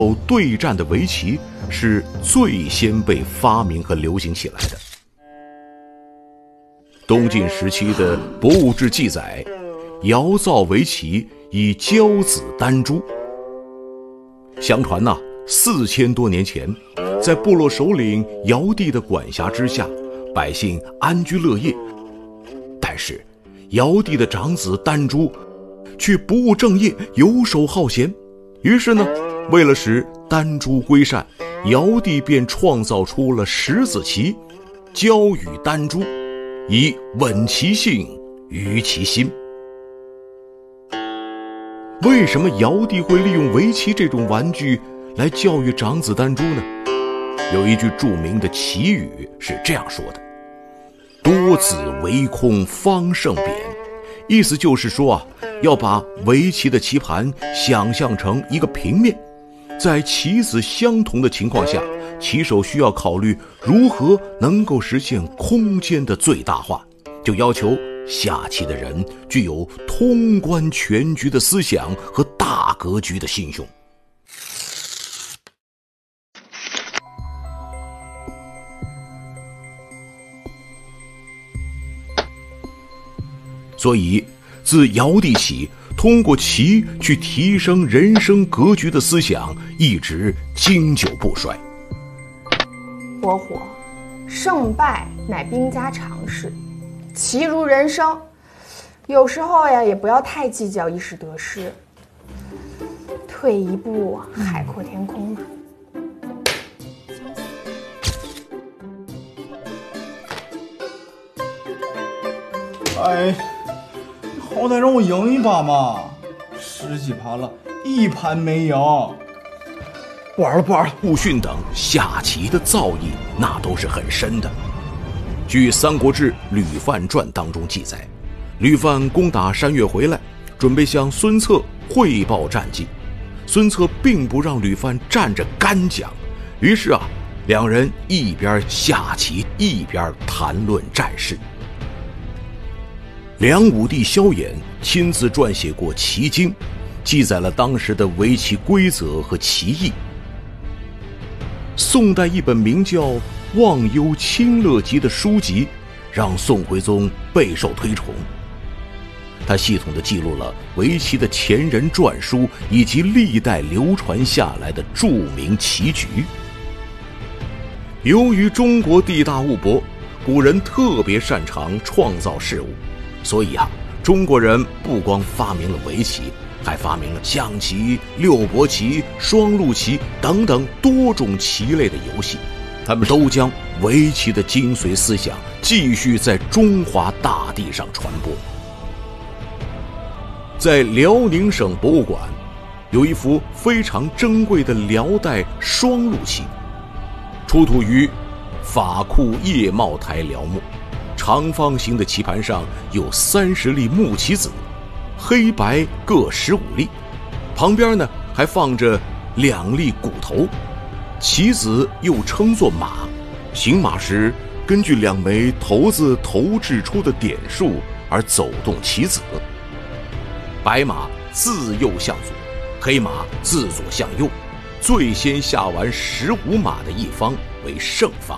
对战的围棋是最先被发明和流行起来的。东晋时期的博物志记载，尧造围棋以交子丹珠。相传4000多年前，在部落首领尧帝的管辖之下，百姓安居乐业。但是尧帝的长子丹珠却不务正业，游手好闲。于是为了使丹珠归善，尧帝便创造出了十子棋，交与丹珠，以稳其性，娱其心。为什么尧帝会利用围棋这种玩具来教育长子丹珠呢？有一句著名的棋语是这样说的：多子围空方胜扁。意思就是说要把围棋的棋盘想象成一个平面，在棋子相同的情况下，棋手需要考虑如何能够实现空间的最大化，就要求下棋的人具有通观全局的思想和大格局的心胸。所以自尧帝起，通过棋去提升人生格局的思想一直经久不衰。 伯虎，胜败乃兵家常事，棋如人生，有时候也不要太计较一时得失，退一步海阔天空嘛。 哎，好歹让我赢一把嘛！10几盘了，一盘没赢。 不玩了。陆逊等下棋的造诣那都是很深的。据《三国志·吕范传》当中记载，吕范攻打山越回来，准备向孙策汇报战绩。孙策并不让吕范站着干讲，于是两人一边下棋一边谈论战事。梁武帝萧衍亲自撰写过《棋经》，记载了当时的围棋规则和棋艺。宋代一本名叫《忘忧清乐集》的书籍，让宋徽宗备受推崇。他系统地记录了围棋的前人传书以及历代流传下来的著名棋局。由于中国地大物博，古人特别擅长创造事物，所以中国人不光发明了围棋，还发明了象棋、六博棋、双陆棋等等多种棋类的游戏。他们都将围棋的精髓思想继续在中华大地上传播。在辽宁省博物馆有一幅非常珍贵的辽代双陆棋，出土于法库叶茂台辽墓。长方形的棋盘上有30粒木棋子，黑白各15粒，旁边还放着2粒骨头。棋子又称作马，行马时根据2枚头子投掷出的点数而走动棋子。白马自右向左，黑马自左向右，最先下完15马的一方为胜方。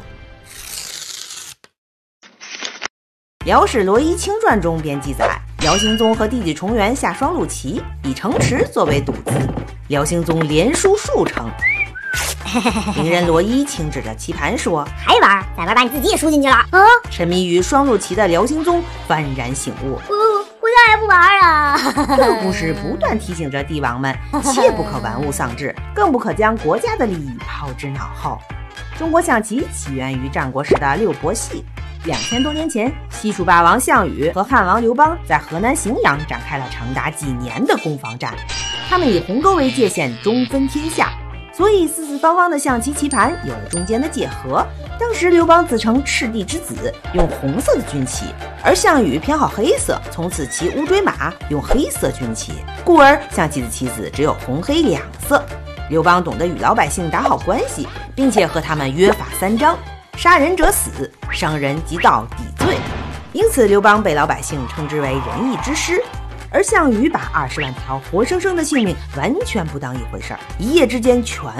《辽史罗衣清传》中便记载，辽兴宗和弟弟重元下双陆棋，以城池作为赌资。辽兴宗连输数城。名人罗衣轻指着棋盘说：“ 还玩？再玩把你自己也输进去了。” 沉迷于双陆棋的辽兴宗幡然醒悟， 我再也不玩了。 这故事不断提醒着帝王们，切不可玩物丧志，更不可将国家的利益抛之脑后。中国象棋起源于战国时的六博系。2000多年前，西楚霸王项羽和汉王刘邦在河南荥阳展开了长达几年的攻防战。他们以鸿沟为界限，中分天下，所以四四方方的象棋棋盘有了中间的界河。当时刘邦自称赤帝之子，用红色的军旗，而项羽偏好黑色，从此骑乌骓马，用黑色军旗，故而象棋的棋子只有红黑2色。刘邦懂得与老百姓打好关系，并且和他们约法3章：杀人者死，伤人即到抵罪。因此刘邦被老百姓称之为仁义之师。而项羽把20万条活生生的性命完全不当一回事儿，一夜之间全